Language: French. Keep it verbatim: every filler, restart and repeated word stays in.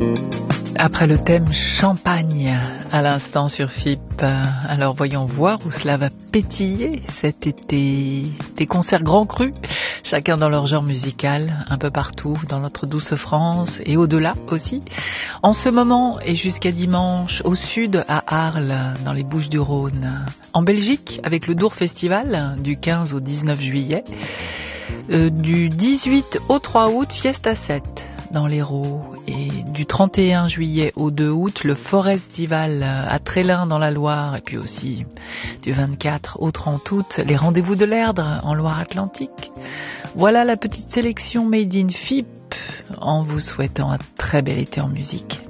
Après le thème champagne à l'instant sur F I P, alors voyons voir où cela va pétiller cet été. Des concerts grands crus, chacun dans leur genre musical, un peu partout dans notre douce France et au-delà aussi. En ce moment et jusqu'à dimanche, au sud à Arles, dans les Bouches-du-Rhône. En Belgique, avec le Dour Festival du quinze au dix-neuf juillet. Euh, du dix-huit au trois août, Fiesta sept dans l'Hérault, et du trente et un juillet au deux août, le Forestival à Trélin dans la Loire, et puis aussi du vingt-quatre au trente août, les Rendez-vous de l'Erdre en Loire-Atlantique. Voilà la petite sélection Made in F I P, en vous souhaitant un très bel été en musique.